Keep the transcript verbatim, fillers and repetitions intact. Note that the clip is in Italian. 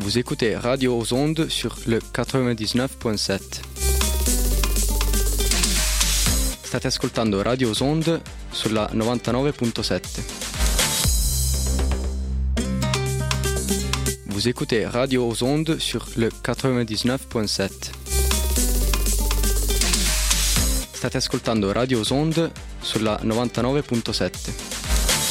Vous écoutez Radio aux Ondes sur le quatre-vingt-diciannove virgola sette. State ascoltando Radio aux Ondes sulla novantanove virgola sette. Vous écoutez Radio aux Ondes sur le quatre-vingt-diciannove virgola sette. State ascoltando Radio aux Ondes sulla novantanove virgola sette.